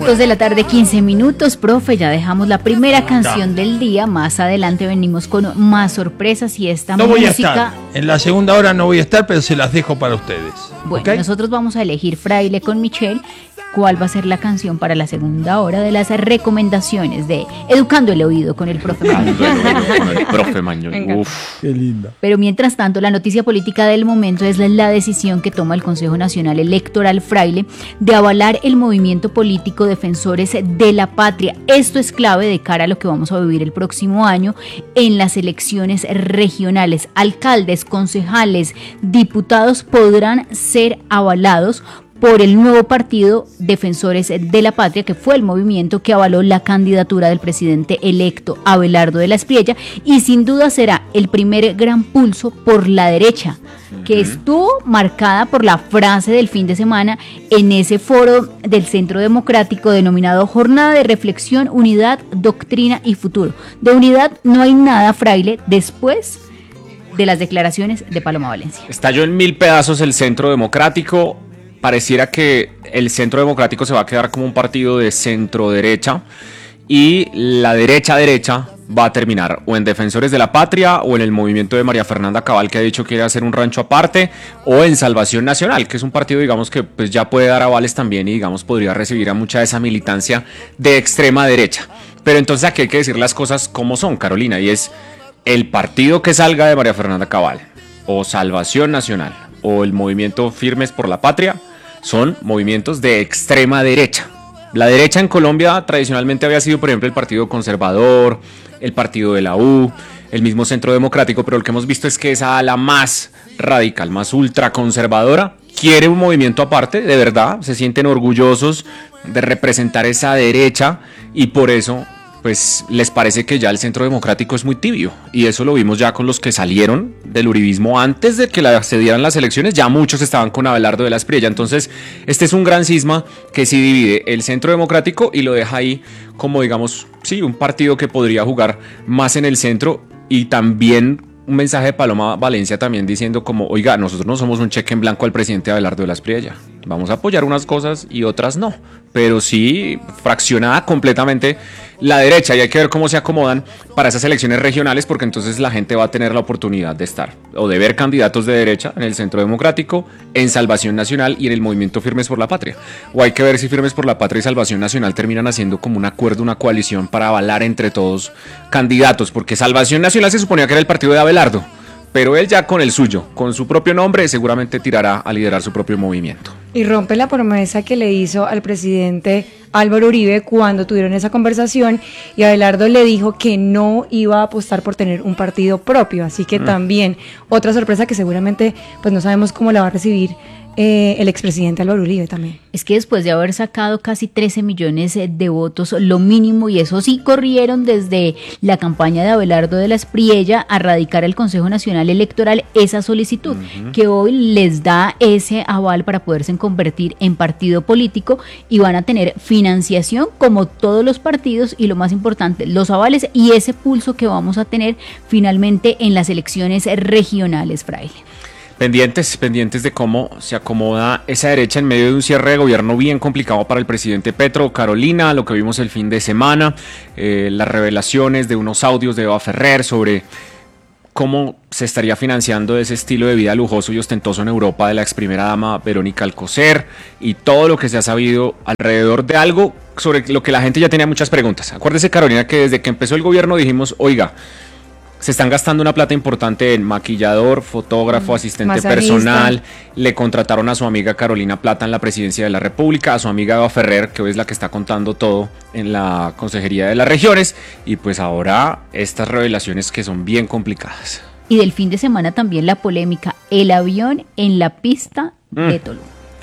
2 de la tarde, 15 minutos, profe, ya dejamos la primera canción del día, más adelante venimos con más sorpresas y esta no música... voy a estar, en la segunda hora no voy a estar, pero se las dejo para ustedes. Bueno, ¿okay? Nosotros vamos a elegir Fraile con Michelle, cuál va a ser la canción para la segunda hora de las recomendaciones de Educando el Oído con el profe Mañón. Con el profe Mañón. Uf. Qué linda. Pero mientras tanto, la noticia política del momento es la decisión que toma el Consejo Nacional Electoral Fraile de avalar el movimiento político Defensores de la Patria. Esto es clave de cara a lo que vamos a vivir el próximo año en las elecciones regionales. Alcaldes, concejales, diputados podrán ser avalados por el nuevo partido Defensores de la Patria, que fue el movimiento que avaló la candidatura del presidente electo Abelardo de la Espriella, y sin duda será el primer gran pulso por la derecha, que estuvo marcada por la frase del fin de semana en ese foro del Centro Democrático denominado Jornada de Reflexión, Unidad, Doctrina y Futuro. De unidad no hay nada, Fraile, después de las declaraciones de Paloma Valencia. Estalló en 1000 pedazos el Centro Democrático. Pareciera que el Centro Democrático se va a quedar como un partido de centro-derecha y la derecha va a terminar o en Defensores de la Patria o en el movimiento de María Fernanda Cabal, que ha dicho que quiere hacer un rancho aparte, o en Salvación Nacional, que es un partido, digamos, que pues ya puede dar avales también y, digamos, podría recibir a mucha de esa militancia de extrema derecha. Pero entonces aquí hay que decir las cosas como son, Carolina, y es el partido que salga de María Fernanda Cabal o Salvación Nacional o el movimiento Firmes por la Patria son movimientos de extrema derecha. La derecha en Colombia tradicionalmente había sido, por ejemplo, el Partido Conservador, el Partido de la U, el mismo Centro Democrático, pero lo que hemos visto es que esa ala más radical, más ultraconservadora, quiere un movimiento aparte, de verdad, se sienten orgullosos de representar esa derecha y por eso pues les parece que ya el Centro Democrático es muy tibio, y eso lo vimos ya con los que salieron del uribismo antes de que se dieran las elecciones, ya muchos estaban con Abelardo de la Espriella. Entonces este es un gran cisma que sí divide el Centro Democrático y lo deja ahí como, digamos, sí, un partido que podría jugar más en el centro, y también un mensaje de Paloma Valencia también diciendo como, oiga, nosotros no somos un cheque en blanco al presidente Abelardo de la Espriella, vamos a apoyar unas cosas y otras no, pero sí fraccionada completamente la derecha, y hay que ver cómo se acomodan para esas elecciones regionales, porque entonces la gente va a tener la oportunidad de estar o de ver candidatos de derecha en el Centro Democrático, en Salvación Nacional y en el movimiento Firmes por la Patria, o hay que ver si Firmes por la Patria y Salvación Nacional terminan haciendo como un acuerdo, una coalición para avalar entre todos candidatos, porque Salvación Nacional se suponía que era el partido de Abelardo, pero él ya con el suyo, con su propio nombre, seguramente tirará a liderar su propio movimiento. Y rompe la promesa que le hizo al presidente Álvaro Uribe cuando tuvieron esa conversación, y Abelardo le dijo que no iba a apostar por tener un partido propio, así que también otra sorpresa que seguramente pues no sabemos cómo la va a recibir el expresidente Álvaro Uribe también. Es que después de haber sacado casi 13 millones de votos, lo mínimo, y eso sí corrieron desde la campaña de Abelardo de la Espriella a radicar al Consejo Nacional Electoral esa solicitud, que hoy les da ese aval para poderse convertir en partido político, y van a tener financiación como todos los partidos, y lo más importante, los avales y ese pulso que vamos a tener finalmente en las elecciones regionales, Fraile. Pendientes de cómo se acomoda esa derecha en medio de un cierre de gobierno bien complicado para el presidente Petro. Carolina, lo que vimos el fin de semana, las revelaciones de unos audios de Eva Ferrer sobre cómo se estaría financiando ese estilo de vida lujoso y ostentoso en Europa de la ex primera dama Verónica Alcocer, y todo lo que se ha sabido alrededor de algo sobre lo que la gente ya tenía muchas preguntas. Acuérdese, Carolina, que desde que empezó el gobierno dijimos, oiga, se están gastando una plata importante en maquillador, fotógrafo, asistente personal. Le contrataron a su amiga Carolina Plata en la presidencia de la República, a su amiga Eva Ferrer, que hoy es la que está contando todo en la Consejería de las Regiones, y pues ahora estas revelaciones que son bien complicadas. Y del fin de semana también la polémica, el avión en la pista de Tolú.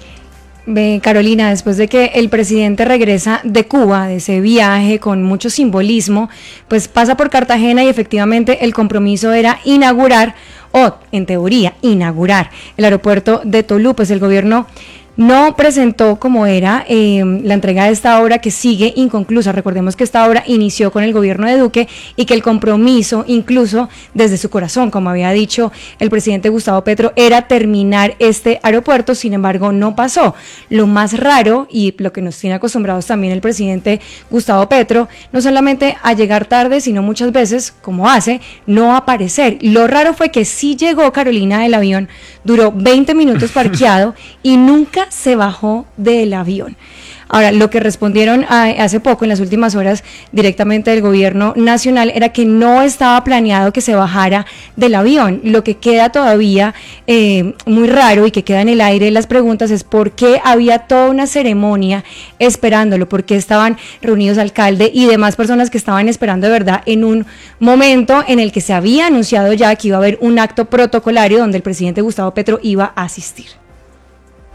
Carolina, después de que el presidente regresa de Cuba, de ese viaje con mucho simbolismo, pues pasa por Cartagena, y efectivamente el compromiso era inaugurar, o en teoría inaugurar, el aeropuerto de Tolú. Pues el gobierno no presentó como era la entrega de esta obra que sigue inconclusa. Recordemos que esta obra inició con el gobierno de Duque y que el compromiso, incluso desde su corazón, como había dicho el presidente Gustavo Petro, era terminar este aeropuerto. Sin embargo, no pasó. Lo más raro, y lo que nos tiene acostumbrados también el presidente Gustavo Petro, no solamente a llegar tarde, sino muchas veces, como hace, no aparecer. Lo raro fue que sí llegó, Carolina, del avión, duró 20 minutos parqueado y nunca se bajó del avión. Ahora, lo que respondieron hace poco, en las últimas horas, directamente del gobierno nacional, era que no estaba planeado que se bajara del avión. Lo que queda todavía muy raro y que queda en el aire las preguntas es por qué había toda una ceremonia esperándolo, por qué estaban reunidos alcalde y demás personas que estaban esperando de verdad en un momento en el que se había anunciado ya que iba a haber un acto protocolario donde el presidente Gustavo Petro iba a asistir.